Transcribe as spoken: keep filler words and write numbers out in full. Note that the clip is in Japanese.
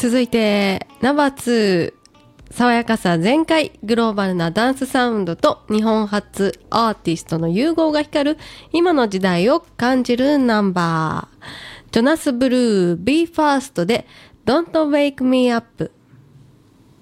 続いてナンバーツー、爽やかさ全開、グローバルなダンスサウンドと日本発アーティストの融合が光る今の時代を感じるナンバー、ジョナスブルー ビーファースト で Don't Wake Me Up。